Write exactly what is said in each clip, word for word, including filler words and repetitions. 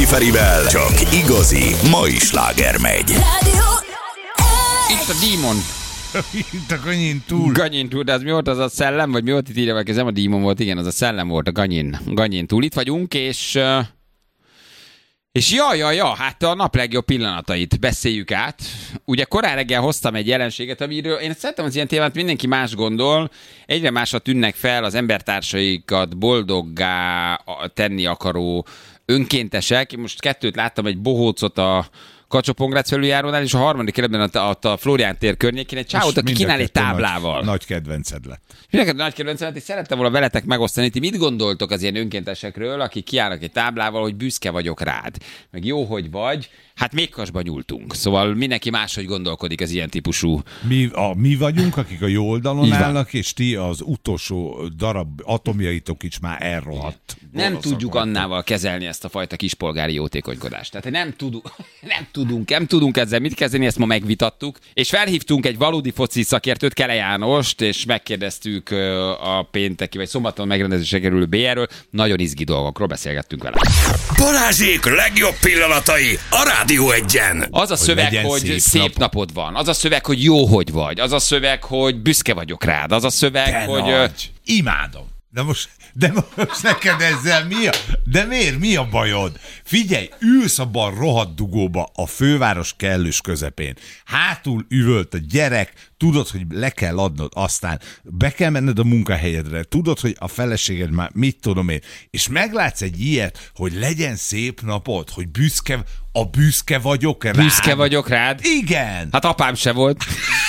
Ferivel csak igazi mai sláger megy. Itt a Dímon. Itt a Ganyin túl. Ganyin túl, de az mi volt, az a szellem, vagy mi volt itt írja, vagy ez nem a Dímon volt, igen, az a szellem volt, a Ganyin. Ganyin túl. Itt vagyunk, és... És ja, ja, ja, hát a nap legjobb pillanatait beszéljük át. Ugye korán reggel hoztam egy jelenséget, amiről én szeretem az ilyen témát, mindenki más gondol, egyre másra tűnnek fel az embertársaikat boldoggá tenni akaró önkéntesek. Én most kettőt láttam, egy bohócot a Kacsó-Pongrác felüljárónál, és a harmadik kerületben a, a, a Flórián tér környékén egy csávót, aki kínál egy táblával. Nagy, nagy kedvenced lett. Mindenki nagy kedvenced lett, és szerettem volna veletek megosztani, ti mit gondoltok az ilyen önkéntesekről, akik kiállnak egy táblával, hogy büszke vagyok rád, meg jó, hogy vagy. Hát még kasba nyúltunk. Szóval mindenki máshogy gondolkodik az ilyen típusú. Mi, a, mi vagyunk, akik a jó oldalon állnak, és ti az utolsó darab atomjaitok is már elrohadt. Nem tudjuk Annával kezelni ezt a fajta kispolgári jótékonykodást. Tehát nem tudunk, nem tudunk, nem tudunk ezzel mit kezdeni, ezt ma megvitattuk. És felhívtunk egy valódi foci szakértőt, Kele Jánost, és megkérdeztük a pénteki vagy szombaton megrendezésre kerülő bé erről. Nagyon izgi dolgokról beszélgettünk vele. Balázsék legjobb pillanatai a Rádió Egyen. Az a szöveg, hogy, hogy szép, szép napod van. Az a szöveg, hogy jó, hogy vagy. Az a szöveg, hogy büszke vagyok rád. Az a szöveg, de hogy... Nagy. Imádom. De most, de most neked ezzel mi a... De miért? Mi a bajod? Figyelj, ülsz abban a rohadt dugóba a főváros kellős közepén. Hátul üvölt a gyerek, tudod, hogy le kell adnod, aztán be kell menned a munkahelyedre, tudod, hogy a feleséged már mit tudom én, és meglátsz egy ilyet, hogy legyen szép napod, hogy büszke, a büszke vagyok rád. Büszke vagyok rád? Igen. Hát apám se volt.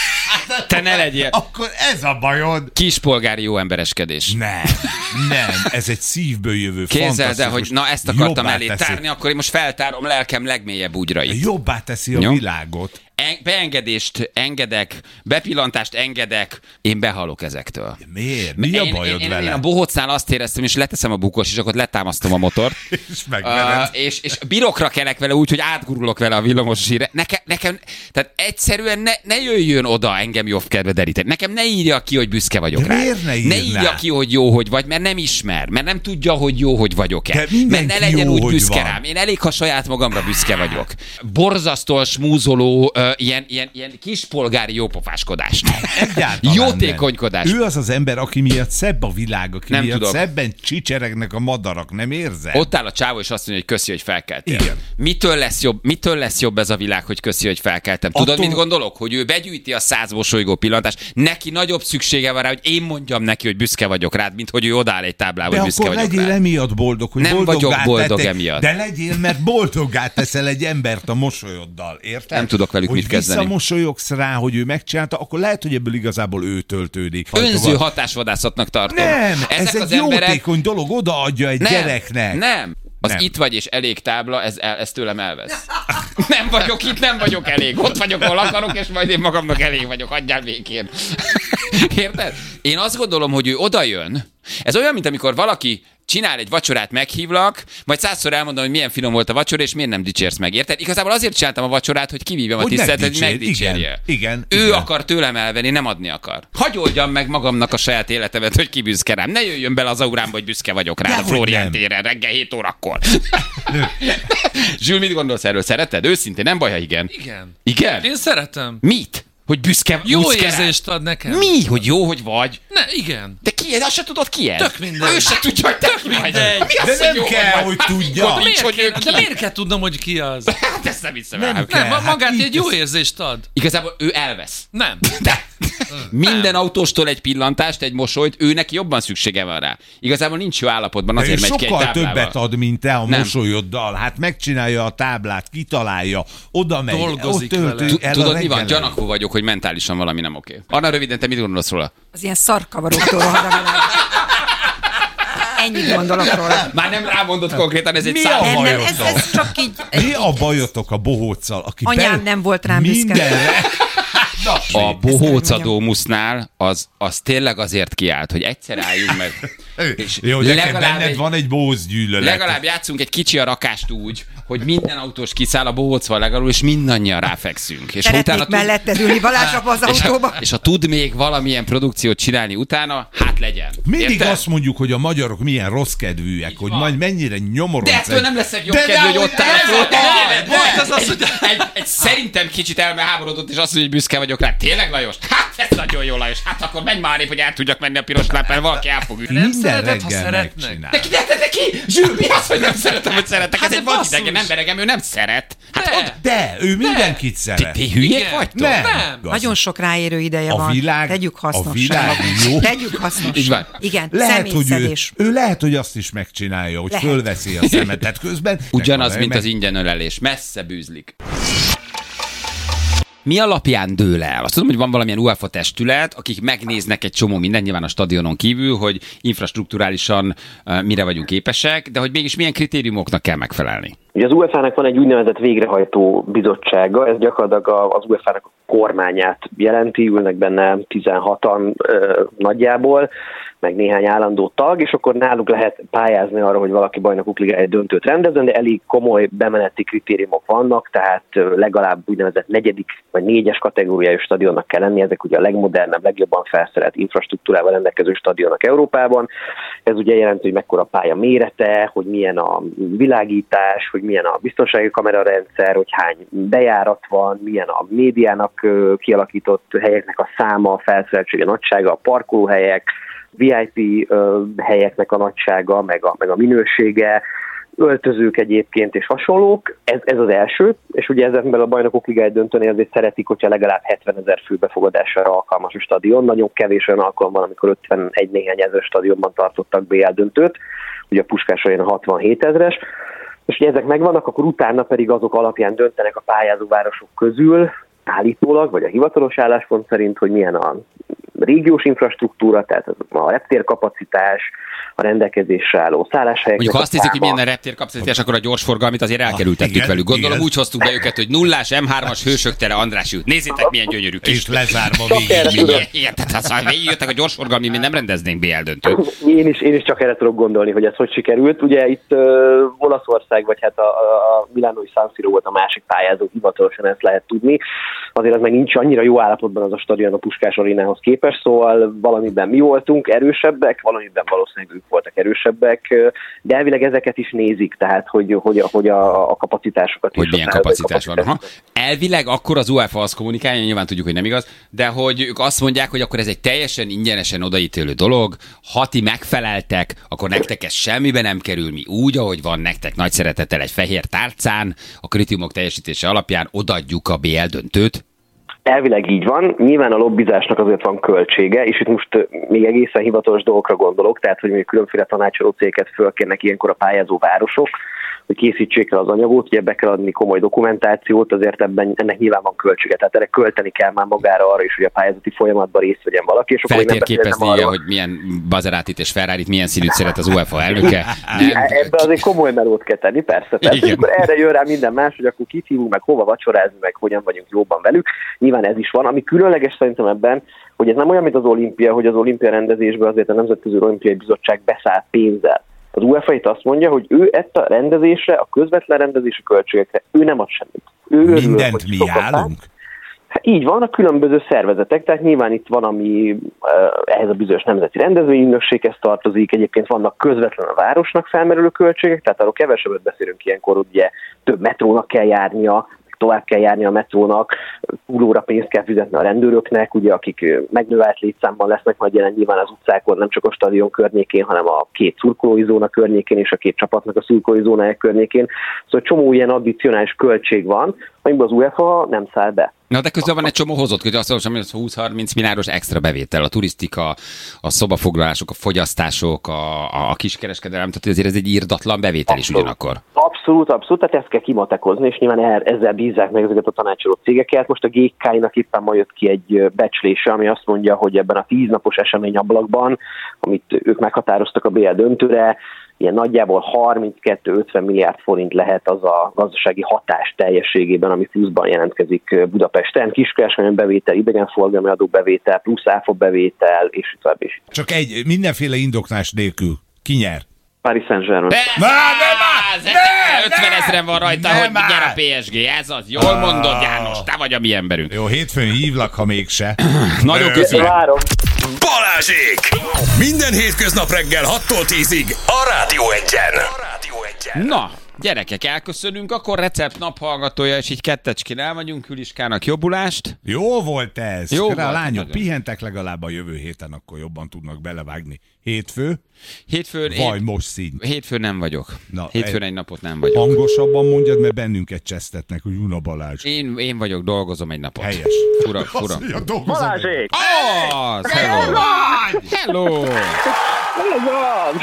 Te ne legyél. Akkor ez a bajod. Kispolgári jó embereskedés. Nem, nem, ez egy szívből jövő, képzeld el, hogy na ezt akartam elé tárni, akkor én most feltárom lelkem legmélyebb úgyrait. Jobbá teszi a Jó? világot. Beengedést engedek, bepillantást engedek, én behalok ezektől. Miért? Mi a én, bajod én, vele? Én a bohócnál azt éreztem, és leteszem a bukós, és akkor letámasztom a motort. és megvered. Uh, és, és birokra kelek vele úgy, hogy átgurulok vele a villamos sírre. Nekem, nekem, tehát egyszerűen ne, ne jöjjön oda engem jobb kedve deríteni. Nekem ne írja ki, hogy büszke vagyok rá. Miért ne Ne írja ki, hogy jó, hogy vagy, mert nem ismer, mert nem tudja, hogy jó, hogy vagyok-e. Mert ne legyen jó, úgy hogy büszke van. rám. Én elég, ha saját magamra büszke vagyok. Borzasztóan smúzoló, uh, ilyen, ilyen, ilyen kispolgári jópofáskodás. Jótékonykodás. Nem. Ő az az ember, aki miatt szebb a világ, aki nem miatt tudom. Szebben csicseregnek a madarak, nem érzed? Ott áll a csávó, és azt mondja, hogy köszi, hogy felkeltél. Igen. Mitől lesz jobb, mitől lesz jobb ez a világ, hogy köszi, hogy felkeltem? Tudod, Attól... mit gondolok? Hogy ő begyűjti a száz mosolygó pillantást, neki nagyobb szüksége van rá, hogy én mondjam neki, hogy büszke vagyok rád, mint hogy ő odáll egy táblába, hogy büszke vagyok rád. De akkor legyél emiatt boldog, hogy nem vagyok boldog tettek, emiatt. De legyél, mert boldoggá teszel egy embert a mosolyoddal, érted? Nem tudok velük hogy mit kezdeni. Hogy visszamosolyogsz rá, hogy ő megcsinálta, akkor lehet, hogy ebből igazából ő töltődik. Önző hatásvadászatnak tartom. Nem, Ezek ez az egy emberek... jótékony dolog, odaadja egy nem, gyereknek. Nem, az nem. itt vagy és elég tábla, ez, el, ez tőlem elvesz. Nem vagyok itt, nem vagyok elég. Ott vagyok, ahol akarok, és majd én magamnak elég vagyok. Hagyjál végén. Érted? Én azt gondolom, hogy ő odajön. Ez olyan, mint amikor valaki csinál egy vacsorát, meghívlak, majd százszor elmondom, hogy milyen finom volt a vacsora, és miért nem dicsérsz meg. Érted? Igazából azért csináltam a vacsorát, hogy kivívjam a tiszteletet, hogy megdicsérje. Igen, igen, ő igen. akar tőlem elvenni, nem adni akar. Hagy oldjam meg magamnak a saját életemet, hogy ki büszke rám. Ne jöjjön bele az aurámba, hogy büszke vagyok rá a Flórián téren reggel hét órakor. Zsül, mit gondolsz erről? Szereted? Őszintén, nem baj, ha igen. Igen. Igen? Én szeretem. Mit? Hogy büszke, jó büszke érzést rá? ad nekem. Mi? Hogy jó, hogy vagy? Ne, igen. De ki ez? Azt se tudod ki ez? Tök mindegy. Ő se tudja, hogy te Tök ki vagy. mindegy. Mi az, De nem jó, kell, vagy? hogy Hát, tudja. mikor nincs, Miért hogy ő kell, ki? de miért kell tudnom, hogy ki az? Hát ezt nem hiszem Nem el. kell. Nem, Hát magát így egy jó ez- érzést ad. Igazából ő elvesz. Nem. De minden autóstól egy pillantást, egy mosolyt, ő neki jobban szüksége van rá. Igazából nincs jó állapotban, De ő azért megy ki egy sokkal táblával. többet ad, mint te a Nem. mosolyoddal. Hát megcsinálja a táblát, kitalálja, oda megy, Dolgozik ott tölti vele. el a Tudod, mi van? reggelen. Gyanakvó vagyok, hogy mentálisan valami nem oké. Anna, röviden, te mit gondolsz róla? Az ilyen szarkavaroktól rohad a világ. Ennyit gondolok róla. Már nem rámondott konkrétan, ez egy Mi szám. a Nem, nem, ez, bajotok? ez csak így... Mi a bajotok a bohóccal, aki Anyám be- nem volt rám büszke. mindenre... Na, A bohócadómusznál az, az tényleg azért kiállt, hogy egyszer álljunk meg. És jó, de legalább benned egy- van egy bóz gyűlölet. Legalább játszunk egy kicsi a rakást úgy, hogy minden autós kiszáll a bohócval legalul, és mindannyian ráfekszünk. És Szeretnék tud, melletted ülni Balázs apa az és, autóba. ha, és ha tud még valamilyen produkciót csinálni utána, hát legyen. Mindig Érted? azt mondjuk, hogy a magyarok milyen rossz kedvűek, hogy majd mennyire nyomorult. De ettől nem leszek jobb kedvű, hogy ott áll. Most az az, hogy egy, egy szerintem kicsit elmeháborodott, és azt mondja, hogy büszke vagyok rá. Tényleg, Lajos? Hát ez nagyon jó, Lajos. Hát akkor menj már, hogy el tudjak menni a piros láppal, valaki el fog ütni. Minden reggel megcsinál. De ki, de, de, de ki? Zsül, mi az, hogy nem szeretem, hogy szeretek? Ez egy vadidegen ember, engem ő nem szeret. Hát De, ő mindenkit szeret. ti hülyék vagytok? Nem. Nagyon sok ráérő ideje A van. világ- Tegyük a hasznosra. világ jó. Tegyük hasznosra. Így van. Igen, Lehet, hogy ő, szemétszedés. ő lehet, hogy azt is megcsinálja, hogy Lehet. fölveszi a szemetet közben. Ugyanaz, meg- mint meg- az ingyenölelés. Messze bűzlik. Mi alapján dől el? Azt tudom, hogy van valamilyen UEFA testület, akik megnéznek egy csomó mindent, nyilván a stadionon kívül, hogy infrastrukturálisan uh, mire vagyunk képesek, de hogy mégis milyen kritériumoknak kell megfelelni. Ugye az u e fá-nak van egy úgynevezett végrehajtó bizottsága, ez gyakorlatilag az u e fá-nak a kormányát jelenti, ülnek benne tizenhatan ö, nagyjából, meg néhány állandó tag, és akkor náluk lehet pályázni arra, hogy valaki bajnokok ligája döntőt rendezzen, de elég komoly bemeneti kritériumok vannak, tehát legalább úgynevezett negyedik vagy négyes kategóriájú stadionnak kell lenni, ezek ugye a legmodernebb, legjobban felszerelt infrastruktúrával rendelkező stadionok Európában. Ez ugye jelenti, hogy mekkora pálya mérete, hogy milyen a világítás, hogy milyen a biztonsági kamerarendszer, hogy hány bejárat van, milyen a médiának kialakított helyeknek a száma, a felszereltsége, nagysága, a parkolóhelyek, vé i pé uh, helyeknek a nagysága, meg a, meg a minősége, öltözők egyébként és hasonlók. Ez, ez az első, és ugye ezekben a bajnokok ligája döntőnél azért szeretik, hogyha legalább hetvenezer fő befogadására alkalmas a stadion. Nagyon kevés olyan alkalom van, amikor ötvenegy néhány ezer stadionban tartottak bé el döntőt, ugye a Puskás olyan hatvanhét ezres. És ugye ezek megvannak, akkor utána pedig azok alapján döntenek a pályázó városok közül, állítólag, vagy a hivatalos álláspont szerint, hogy milyen a régiós infrastruktúra, tehát a reptérkapacitás, a rendelkezésre álló szálláshelyek. Mondjuk ha azt hiszik, hogy milyen a reptérkapacitás, akkor a gyorsforgalmit azért elkerültettük igen, velük. Gondolom igen. úgy hoztuk be őket, hogy nullás em hármas hősök tere András út. Nézzétek, milyen gyönyörű kis. És lezárva Csak végig erre minden. Igen, tehát ha végigjöttek a gyorsforgalmi, mi nem rendeznénk bé el döntőt. Én is, én is csak erre tudok gondolni, hogy ez hogy sikerült. Ugye itt uh, Olaszország, vagy hát a, a Milánói San Siro volt a másik pályázó, hivatalosan ezt lehet tudni. Azért az meg nincs annyira jó állapotban az a stadion a Puskás Arénához képest, szóval valamiben mi voltunk erősebbek, valamiben valószínűleg ők voltak erősebbek, de elvileg ezeket is nézik, tehát hogy, hogy, hogy a, a kapacitásokat Hogy is. milyen kapacitás van. Aha. Elvileg akkor az UEFA azt kommunikálja, nyilván tudjuk, hogy nem igaz, de hogy ők azt mondják, hogy akkor ez egy teljesen ingyenesen odaítélő dolog, ha ti megfeleltek, akkor nektek ez semmibe nem kerül, mi úgy, ahogy van nektek nagy szeretettel egy fehér tárcán, a kritériumok teljesítése alapján odaadjuk a bé el döntőt. Elvileg így van, nyilván a lobbizásnak azért van költsége, és itt most még egészen hivatalos dolgokra gondolok, tehát hogy mondjuk különféle tanácsoló cégeket fölkérnek ilyenkor a pályázó városok, hogy készítsék el az anyagot, ugye be kell adni komoly dokumentációt, azért ebben ennek nyilván van költsége, tehát erre költeni kell már magára arra is, hogy a pályázati folyamatban részt vegyen valaki, és akkor még nem Feltérképezni, beszélnem arról, hogy milyen Maserátit és Ferrarit milyen színűt szeret az UEFA elnöke. Nem. ebbe azért komoly melót kell tenni, persze. persze. Igen. És akkor erre jön rá minden más, hogy akkor kit hívunk, meg hova vacsorázni, meg hogyan vagyunk jóban velük. Nyilván ez is van. Ami különleges szerintem ebben, hogy ez nem olyan, mint az olimpia, hogy az olimpia rendezésben azért a Nemzetközi Olimpiai Bizottság beszáll pénzzel. Az UEFA itt azt mondja, hogy ő ezt a rendezésre, a közvetlen rendezési költségekre, ő nem ad semmit. Ő örül, Mindent hogy mi sokat állunk? Hát így van, a különböző szervezetek, tehát nyilván itt van, ami uh, ehhez a bizonyos nemzeti rendezvényügynökséghez tartozik, egyébként vannak közvetlen a városnak felmerülő költségek, tehát arról kevesebbet beszélünk ilyenkor, ugye több metrónak kell járnia, tovább kell járni a metrónak, túlóra pénzt kell fizetni a rendőröknek, ugye, akik megnövelt létszámban lesznek majd jelen nyilván az utcákon, nem csak a stadion környékén, hanem a két szurkolói zóna környékén és a két csapatnak a szurkolói zónája környékén. Szóval csomó ilyen addicionális költség van, amiben az UEFA nem száll be. Na, de közben van egy csomó hozott, hogy azt mondom, hogy az húsz-harminc milliárdos extra bevétel, a turisztika, a szobafoglalások, a fogyasztások, a, a kiskereskedelem, tehát azért ez egy írdatlan bevétel is ugyanakkor. Abszolút, abszolút, tehát ezt kell kimatekozni, és nyilván ezzel bízzák meg ezeket a tanácsoló cégeket. Most a gé ká-nak éppen ma jött ki egy becslése, ami azt mondja, hogy ebben a tíznapos eseményablakban, amit ők meghatároztak a bé el döntőre, ilyen nagyjából harminckettő-ötven milliárd forint lehet az a gazdasági hatás teljességében, ami pluszban jelentkezik Budapesten. Kiskereskedelmi bevétel, idegenforgalmi adó bevétel, plusz áfa bevétel, és tovább is. Csak egy mindenféle indoklás nélkül. Ki nyer? Paris Saint-Germain. Persze! ötven ezeren van rajta, nem hogy nyer a áll. pé es gé. Ez az. Jól mondod, János. Te vagy a mi emberünk. Jó, hétfőn hívlak, ha mégse. Nagyon köszönöm. Várom. Balázsék! Minden hétköznap reggel hattól tízig a Rádió Egyen. Na, gyerekek, elköszönünk, akkor recept naphallgatója, és így kettecskén el vagyunk, Hüliskának jobbulást. Jó volt ez. Jó Jó volt, a lányok nagyon. pihentek legalább a jövő héten, akkor jobban tudnak belevágni. Hétfő? Hétfőn Vagy én, most szint. hétfőn nem vagyok. Na, Hétfőn egy- egy napot nem vagyok. Hangosabban mondjad, mert bennünket csesztetnek, hogy Una Balázs. Én, én vagyok, dolgozom egy napot. Helyes. Fura, fura. Azt mondja, dolgozom. Balázsék! Az, hello! Hello! Ez az!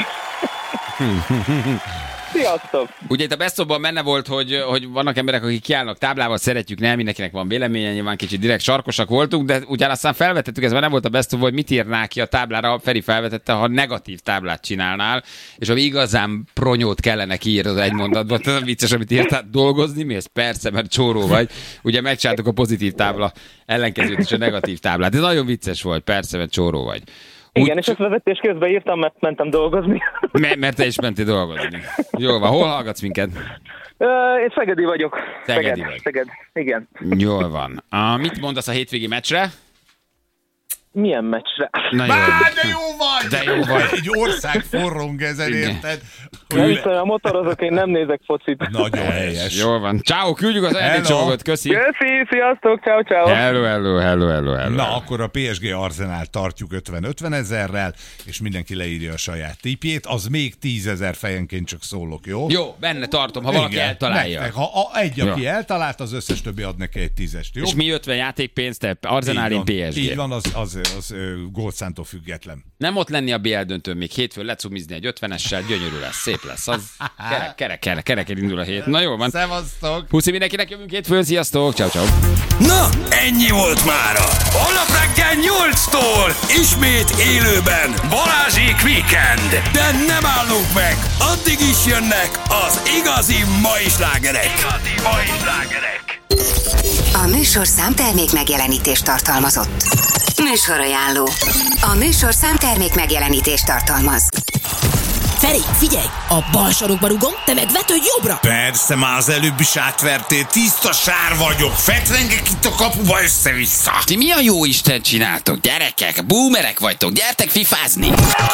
Sziasztok! Ugye itt a Best of-ban benne volt, hogy, hogy vannak emberek, akik kiállnak táblával, szeretjük, nem, mindenkinek van véleménye, nyilván kicsit direkt sarkosak voltunk, de utána aztán felvetettük, ez már nem volt a Best of, hogy mit írnál ki a táblára, Feri felvetette, ha negatív táblát csinálnál, és ami igazán pronyót kellene kiírnod egy mondatban, tudod, vicces, amit írtál, dolgozni, mi ez? Persze, mert csóró vagy. Ugye megcsináltuk a pozitív tábla ellenkezőt és a negatív táblát. Ez nagyon vicces volt, persze, mert csóró vagy. Igen, és ezt vezetés közben írtam, mert mentem dolgozni. M- mert te is mentél dolgozni. Jól van, hol hallgatsz minket? Ö, Én Szegedi vagyok. Szegedi Szeged, vagy. Szeged, igen. Jól van. A, mit mondasz a hétvégi meccsre? Milyen meccsre? Na jó. Á, de jó vagy! De jó vagy. Egy ország forrong ezen, Igen. érted? Nem is olyan motorozok, én nem nézek focit. Nagyon helyes. Jól van. Ciao, küldjük az Hello. ajándékcsomagot, köszi. Köszi, sziasztok, ciao, ciao. Hello, hello, hello, hello, hello. Na, akkor a pé es gé Arsenal tartjuk ötven-ötven ezerrel, és mindenki leírja a saját tipjét, az még tízezer fejenként csak szólok, jó? Jó, benne tartom, ha valaki Igen, eltalálja. nektek. Ha a, egy, aki Jó. eltalált, az összes többi ad neki egy tízest, jó? És mi ötven játékpénzt, te Arsenal, Így én van, pé es gé. Így van, az, az, az, az gólszántól független. Nem ott lenni a bé el döntőn, még hétfőn lecumizni egy ötvenessel, gyönyörű lesz, szép lesz. Az kerek, kerek, kerek, kerek indul a hét. Na jó van. Szevasztok! Puszi mindenkinek, jövünk hétfőn, sziasztok, ciao, ciao. Na, ennyi volt mára. Holnap reggel nyolctól ismét élőben Balázsék Weekend. De nem állunk meg, addig is jönnek az igazi mai slágerek. Igazi mai slágerek. A műsorszám termék megjelenítést tartalmazott. Műsorajánló. A műsorszám termék megjelenítést tartalmaz. Feri, figyelj! A bal sarokba rugom, te meg vetődj jobbra! Persze, már az előbb is átvertél, tiszta sár vagyok, fetrengek itt a kapuba össze-vissza. Ti mi a jó Isten csináltok, gyerekek? Boomerek vagytok, gyertek fifázni!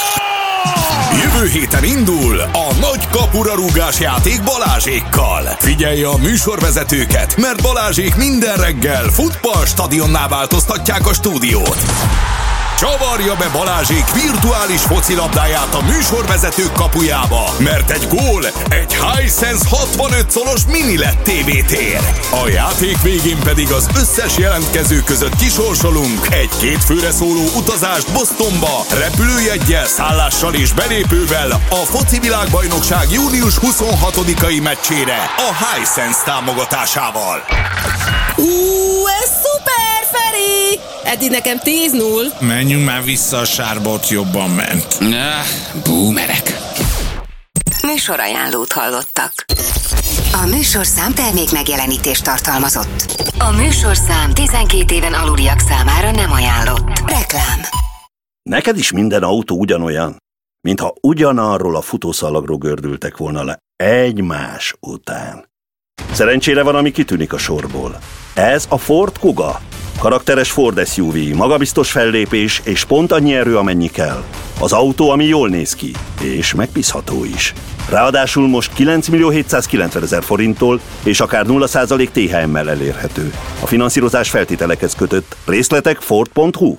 Jövő héten indul a nagy kapura rúgás játék Balázsékkal. Figyelj a műsorvezetőket, mert Balázsék minden reggel futballstadionná változtatják a stúdiót. Csavarja be Balázsék virtuális focilabdáját a műsorvezetők kapujába, mert egy gól egy Hisense hatvanöt szolos mini led té vé tér. A játék végén pedig az összes jelentkező között kisorsolunk egy két főre szóló utazást Bostonba, repülőjeggyel, szállással és belépővel a foci világbajnokság június huszonhatodikai meccsére a Hisense támogatásával. Ú, ez szuper, Feri! Eddig nekem tíz null. Menjünk már vissza a sárba, ott jobban ment. Ah, boomerek. Műsorajánlót hallottak. A műsorszám termék megjelenítést tartalmazott. A műsorszám tizenkét éven aluliak számára nem ajánlott. Reklám. Neked is minden autó ugyanolyan, mintha ugyanarról a futószalagról gördültek volna le egymás után. Szerencsére van, ami kitűnik a sorból. Ez a Ford Kuga. Karakteres Ford es u vé, magabiztos fellépés és pont annyi erő, amennyi kell. Az autó, ami jól néz ki, és megbízható is. Ráadásul most kilencmillió-hétszázkilencvenezer forinttól és akár nulla százalék té há emmel elérhető. A finanszírozás feltételekhez kötött. Részletek ford pont hu.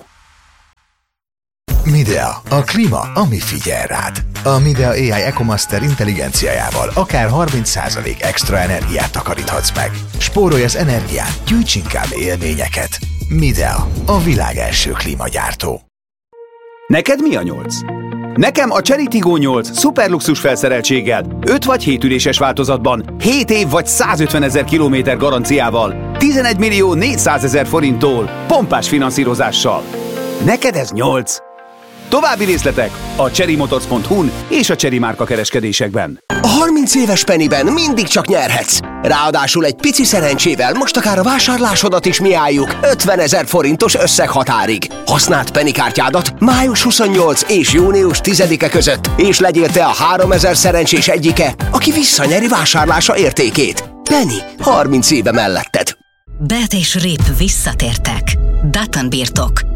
Midea, a klíma, ami figyel rád. A Midea á i EcoMaster intelligenciájával akár harminc százalék extra energiát takaríthatsz meg. Spórolj az energián, gyűjts inkább élményeket. Midea, a világ első klímagyártó. Neked mi a nyolc? Nekem a Chery Tiggo nyolc szuperluxus felszereltséggel, öt vagy hét üléses változatban, hét év vagy százötvenezer kilométer garanciával, tizenegy millió négyszázezer forinttól, pompás finanszírozással. Neked ez nyolc. További részletek a cherrymotors pont hu-n és a Chery márka kereskedésekben. A harminc éves Pennyben mindig csak nyerhetsz. Ráadásul egy pici szerencsével most akár a vásárlásodat is mi álljuk ötvenezer forintos összeghatárig. Használd Penny kártyádat május huszonnyolcadika és június tizedike között, és legyél te a háromezer szerencsés egyike, aki visszanyeri vásárlása értékét. Penny, harminc éve melletted. Bet és Rip visszatértek. Dutton birtok.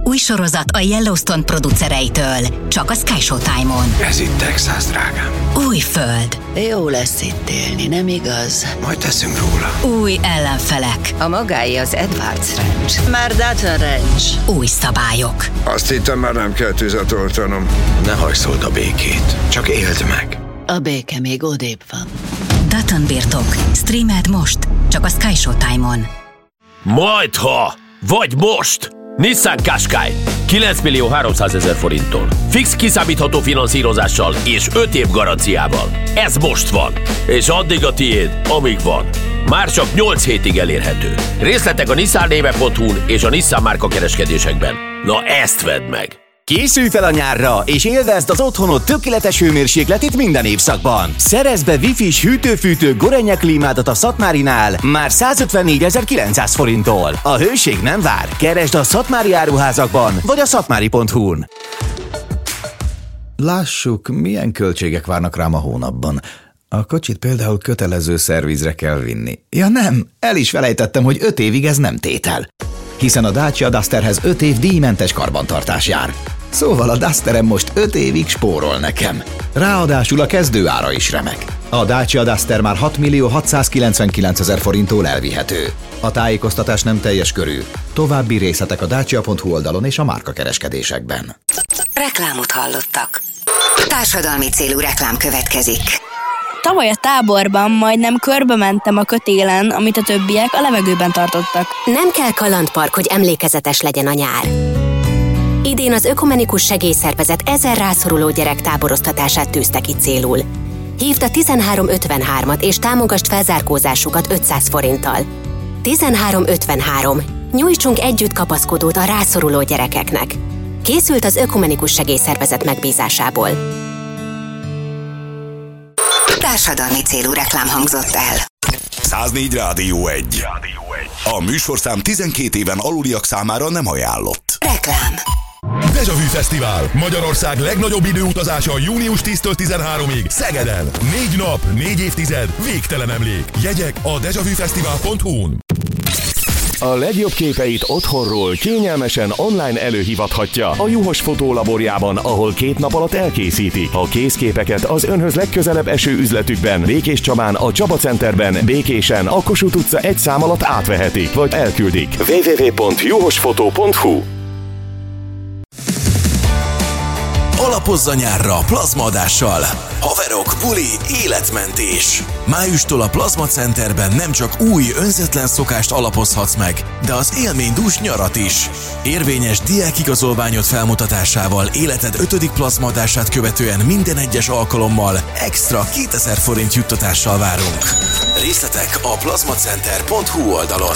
Új sorozat a Yellowstone producereitől. Csak a Sky Showtime-on. Ez itt Texas, drágám. Új föld. Jó lesz itt élni, nem igaz? Majd teszünk róla. Új ellenfelek. A magái az Edwards Ranch. Már Dutton Ranch. Új szabályok. Azt hittem, már nem kell tüzet oltanom. Ne hajszold a békét, csak éld meg. A béke még odébb van. Dutton birtok. Streamed most. Csak a Sky Showtime-on. Majdha! Vagy most! Nissan Qashqai kilenc millió háromszázezer forinttól. Fix kiszámítható finanszírozással és öt év garanciával. Ez most van. És addig a tiéd, amíg van. Már csak nyolc hétig elérhető. Részletek a nissan néve pont hu-n és a Nissan márka kereskedésekben. Na ezt vedd meg! Készülj fel a nyárra, és élvezd az otthonod tökéletes hőmérsékletét minden évszakban. Szerezd be Wi-Fi-s hűtő-fűtő Gorenje klímádat a Szatmárinál már százötvennégyezer-kilencszáz forinttól. A hőség nem vár. Keresd a Szatmári áruházakban, vagy a szatmári pont hu-n. Lássuk, milyen költségek várnak rám a hónapban. A kocsit például kötelező szervizre kell vinni. Ja nem, el is felejtettem, hogy öt évig ez nem tétel. Hiszen a Dacia Dusterhez öt év díjmentes karbantartás jár. Szóval a Dusterem most öt évig spórol nekem. Ráadásul a kezdő ára is remek. A Dacia Duster már hat millió hatszázkilencvenkilencezer forinttól elvihető. A tájékoztatás nem teljes körű. További részletek a dacia pont hu oldalon és a márkakereskedésekben. Reklámot hallottak. Társadalmi célú reklám következik. Tavaly a táborban majdnem körbe mentem a kötélen, amit a többiek a levegőben tartottak. Nem kell kalandpark, hogy emlékezetes legyen a nyár. Idén az Ökumenikus Segélyszervezet ezer rászoruló gyerek táboroztatását tűzte ki célul. Hívd a tizenhárom ötvenhármat és támogasd felzárkózásukat ötszáz forinttal. tizenhárom ötvenhárom. Nyújtsunk együtt kapaszkodót a rászoruló gyerekeknek. Készült az Ökumenikus Segélyszervezet megbízásából. Társadalmi célú reklám hangzott el. száznégy Rádió egy. A műsorszám tizenkét éven aluliak számára nem ajánlott. Reklám. Deja Vu Fesztivál. Magyarország legnagyobb időutazása június tíztől tizenháromig Szegeden. Négy nap, négy évtized, végtelen emlék. Jegyek a deja vu fesztivál pont hu-n. A legjobb képeit otthonról kényelmesen online előhivathatja a Juhos Fotólaborjában, ahol két nap alatt elkészíti. A készképeket az önhöz legközelebb eső üzletükben, Békés Csabán, a Csaba Centerben, Békésen, a Kossuth utca egy szám alatt átvehetik, vagy elküldik. double-u double-u double-u pont juhosfotó pont hu. Alapozza nyárra plazmaadással. Haverok, buli, életmentés. Májustól a Plazma Centerben nem csak új, önzetlen szokást alapozhatsz meg, de az élménydús nyarat is. Érvényes diákigazolványod felmutatásával életed ötödik plazmaadását követően minden egyes alkalommal extra kétezer forint juttatással várunk. Részletek a plazmacenter pont hu oldalon.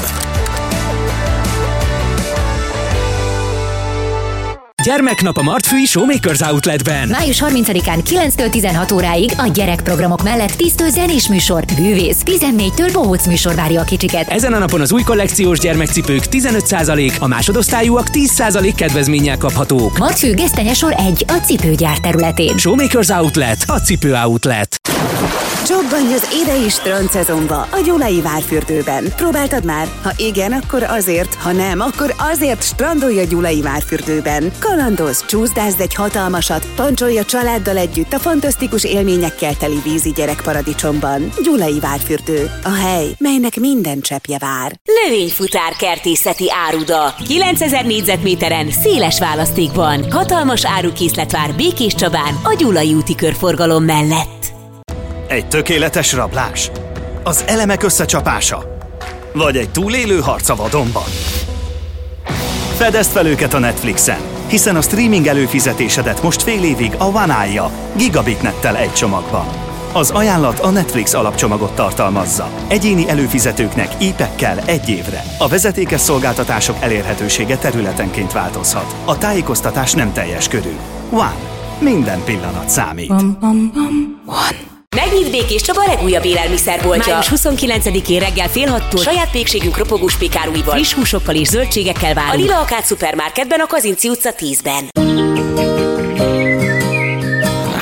Gyermeknap a Martfői Showmakers Outletben. május harmincadikán kilenctől tizenhat óráig a gyerekprogramok mellett tíztől zenés műsor, bűvész, tizennégytől bohóc műsor várja a kicsiket. Ezen a napon az új kollekciós gyermekcipők tizenöt százalék, a másodosztályúak tíz százalék kedvezménnyel kaphatók. Martfő gesztenyesor egy, a cipőgyár területén. Showmakers Outlet, a cipő outlet. Csobbanj az idei strand szezonba a Gyulai Várfürdőben. Próbáltad már? Ha igen, akkor azért, ha nem, akkor azért strandolj a Gyulai Várfürdőben. Kalandozz, csúszdázz egy hatalmasat, pancsolj a családdal együtt a fantasztikus élményekkel teli vízi gyerekparadicsomban. Gyulai Várfürdő, a hely, melynek minden cseppje vár. Növényfutár kertészeti áruda. kilencezer négyzetméteren, széles választékban. Hatalmas árukészlet vár Békés Csabán, a Gyulai úti körforgalom mellett. Egy tökéletes rablás? Az elemek összecsapása? Vagy egy túlélő harc a vadonban? Fedezd fel őket a Netflixen, hiszen a streaming előfizetésedet most fél évig a One állja, gigabit nettel egy csomagban. Az ajánlat a Netflix alapcsomagot tartalmazza. Egyéni előfizetőknek í pekkel egy évre. A vezetékes szolgáltatások elérhetősége területenként változhat. A tájékoztatás nem teljes körű. One. Minden pillanat számít. One. Megnyit Békés Csaba legújabb élelmiszerboltja. május huszonkilencedikén reggel fél hattól saját pékségünk ropogós pikáruival, friss húsokkal és zöldségekkel várunk. A Lila Akát szupermarketben, a Kazinci utca tízben.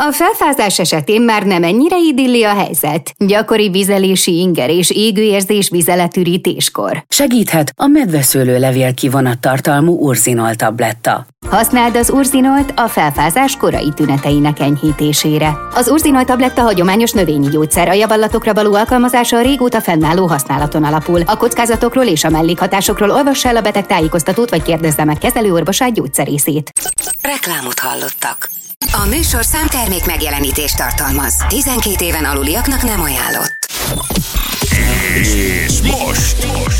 A felfázás esetén már nem ennyire idilli a helyzet. Gyakori vizelési inger és égőérzés vizeletürítéskor. Segíthet a medveszőlő levél kivonat tartalmú urzinol tabletta. Használd az urzinolt a felfázás korai tüneteinek enyhítésére. Az urzinol tabletta hagyományos növényi gyógyszer, a javallatokra való alkalmazása a régóta fennálló használaton alapul. A kockázatokról és a mellékhatásokról olvassa el a beteg tájékoztatót, vagy kérdezze meg kezelőorvosát, gyógyszerészét. Reklámot hallottak. A műsorszám termék megjelenítést tartalmaz. tizenkét éven aluliaknak nem ajánlott. És most, most